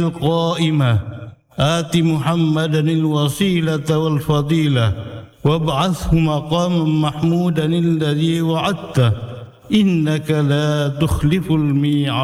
القائمة آت محمدا الوسيلة والفضيلة وابعثه مقاما محمودا الذي وعدته إنك لا تخلف الميعاد.